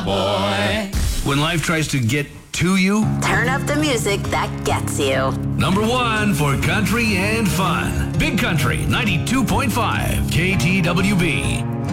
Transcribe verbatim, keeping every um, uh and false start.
boy. When life tries to get to you, turn up the music that gets you. Number one for country and fun. Big Country ninety-two point five K T W B.